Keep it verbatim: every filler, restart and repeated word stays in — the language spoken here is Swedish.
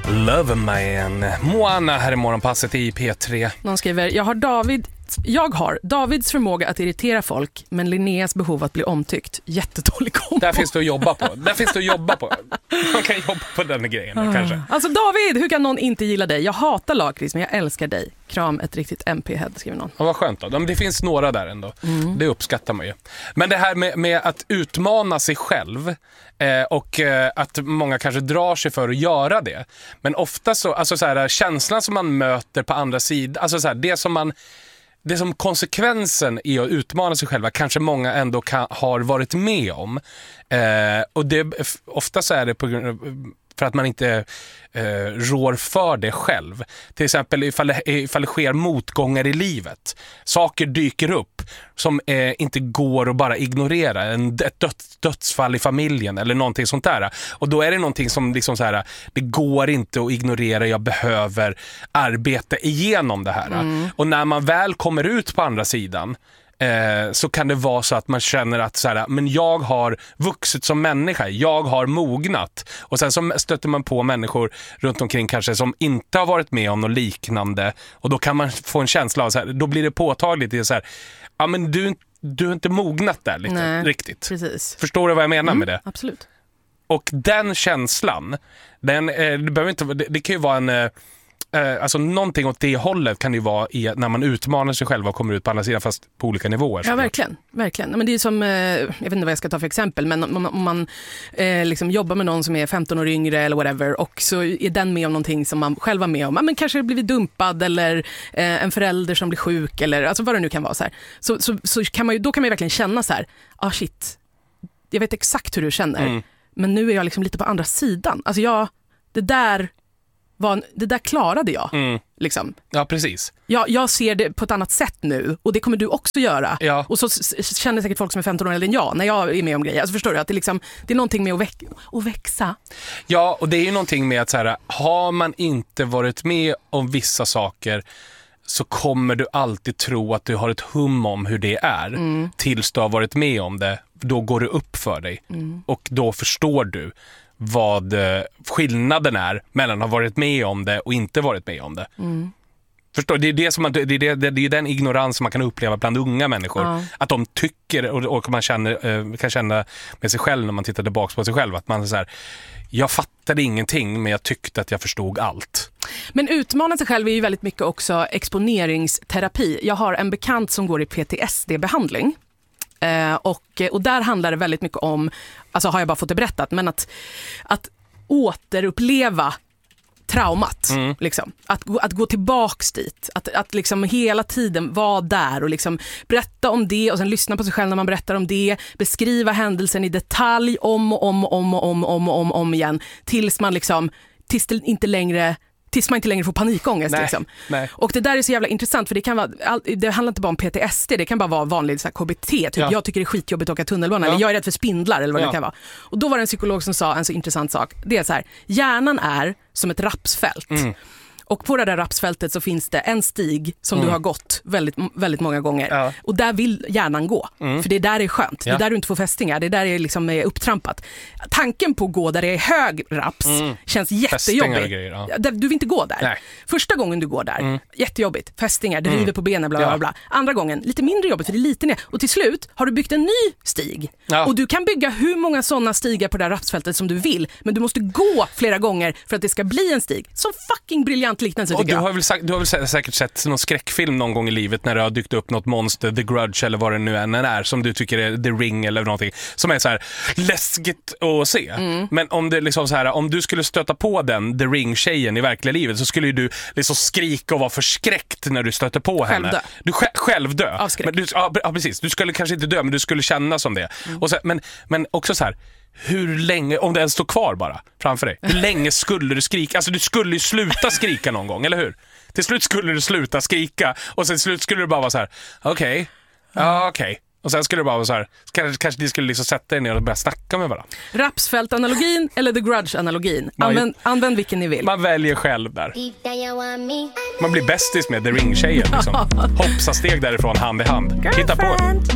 Love Man. Moana här i morgonpasset i P tre. Någon skriver, jag har David Jag har Davids förmåga att irritera folk, men Linneas behov att bli omtyckt. Jättedålig kombo. Där finns det att jobba på. Där finns det att jobba på. Man kan jobba på den grejen ah. kanske. Alltså David, hur kan någon inte gilla dig? Jag hatar lakrits, men jag älskar dig. Kram, ett riktigt M P-head, skriver någon. Ja, vad skönt då. Det finns några där ändå. Mm. Det uppskattar man ju. Men det här med, med att utmana sig själv eh, och eh, att många kanske drar sig för att göra det. Men ofta så, alltså så här, känslan som man möter på andra sidan, alltså så här, det som man Det som konsekvensen i att utmana sig själva kanske många ändå kan, har varit med om. Eh, och det, ofta så är det på grund av, för att man inte eh, rår för det själv. Till exempel ifall det, ifall det sker motgångar i livet. Saker dyker upp som eh, inte går att bara ignorera. En, ett döds, dödsfall i familjen eller någonting sånt där. Och då är det någonting som liksom så här, det går inte att ignorera. Jag behöver arbeta igenom det här. Mm. Och när man väl kommer ut på andra sidan Eh, så kan det vara så att man känner att så här, men jag har vuxit som människa, jag har mognat, och sen så stöter man på människor runt omkring kanske som inte har varit med om något liknande, och då kan man få en känsla av så här, då blir det påtagligt, det är så här, ja men du, du har inte mognat där lite. Nej, riktigt. Precis. Förstår du vad jag menar mm, med det? Absolut. Och den känslan, den, eh, det, behöver inte, det, det kan ju vara en eh, alltså någonting åt det hållet kan det ju vara i, när man utmanar sig själv och kommer ut på andra sidan, fast på olika nivåer. Ja, verkligen. verkligen. Men det är som, jag vet inte vad jag ska ta för exempel, men om man, om man eh, liksom jobbar med någon som är femton år yngre eller whatever, och så är den med om någonting som man själv var med om, men kanske blivit dumpad eller eh, en förälder som blir sjuk eller alltså vad det nu kan vara så här. Så, så, så kan man ju, då kan man ju verkligen känna så här, ah shit, jag vet exakt hur du känner, mm. men nu är jag liksom lite på andra sidan. Alltså jag, det där Var, det där klarade jag. Mm. Liksom. Ja, precis. Jag, jag ser det på ett annat sätt nu, och det kommer du också göra. Ja. Och så känner säkert folk som är femton år eller än jag när jag är med om grejer. Alltså förstår du att det, liksom, det är någonting med att, väck, att växa. Ja, och det är ju någonting med att så här, har man inte varit med om vissa saker så kommer du alltid tro att du har ett hum om hur det är mm. tills du har varit med om det. Då går det upp för dig mm. och då förstår du vad skillnaden är mellan att ha varit med om det och inte varit med om det. Mm. Förstår, det är det som man, det är det, det är den ignorans som man kan uppleva bland unga människor, ja. Att de tycker, och, och man känner, kan känna med sig själv när man tittar tillbaka på sig själv, att man är så här, jag fattade ingenting men jag tyckte att jag förstod allt. Men utmana sig själv är ju väldigt mycket också exponeringsterapi. Jag har en bekant som går i P T S D-behandling. Uh, och, och där handlar det väldigt mycket om, alltså har jag bara fått det berättat, men att, att återuppleva traumat. Mm. Liksom. Att, att gå tillbaks dit. Att, att liksom hela tiden vara där och liksom berätta om det och sen lyssna på sig själv när man berättar om det. Beskriva händelsen i detalj om och om och om och om, om, om, om igen. Tills man liksom, tills det inte längre... tills man inte längre får panikångest. Nej, liksom. Nej. Och det där är så jävla intressant, för det kan vara, det handlar inte bara om P T S D, det kan bara vara vanlig så här, K B T. Typ. Ja. Jag tycker det är skitjobbigt att åka tunnelbana, ja. Eller jag är rädd för spindlar eller vad ja. Det kan vara. Och då var det en psykolog som sa en så intressant sak. Det är så här, hjärnan är som ett rapsfält. Mm. Och på det där rapsfältet så finns det en stig som mm. du har gått väldigt, väldigt många gånger. Ja. Och där vill hjärnan gå. Mm. För det där är skönt. Ja. Det där du inte får fästingar. Det där är liksom upptrampat. Tanken på att gå där det är hög raps mm. känns jättejobbigt. Grejer, ja. Du vill inte gå där. Nej. Första gången du går där, mm. jättejobbigt. Fästingar, det river mm. på benen, bla, bla, bla, bla. Andra gången, lite mindre jobbigt för det är lite ner. Och till slut har du byggt en ny stig. Ja. Och du kan bygga hur många sådana stigar på det där rapsfältet som du vill. Men du måste gå flera gånger för att det ska bli en stig. Så fucking briljant liknelse, och du har, väl, du har väl säkert sett någon skräckfilm någon gång i livet när det har dykt upp något monster, The Grudge eller vad det nu än är, som du tycker är The Ring eller någonting, som är så här läskigt att se. Mm. Men om det liksom så här, om du skulle stöta på den The Ring-tjejen i verkliga livet, så skulle ju du liksom skrika och vara förskräckt när du stöter på henne. Självdö. Du själv, själv dö. Men du, ja, precis. Du skulle kanske inte dö, men du skulle känna som det. Mm. Och så, men, men också så här, hur länge, om det ens står kvar bara framför dig, hur länge skulle du skrika? Alltså du skulle ju sluta skrika någon gång, eller hur? Till slut skulle du sluta skrika, och sen till slut skulle du bara vara så här: okej, okay, ja okej okay. Och sen skulle du bara vara så här, kanske, kanske ni skulle liksom sätta er ner och börja snacka med varandra. Rapsfält-analogin eller The Grudge-analogin? Använd, använd vilken ni vill. Man väljer själv där. Man blir bästis med The Ring-tjejen liksom. Hoppsa steg därifrån hand i hand. Hitta på.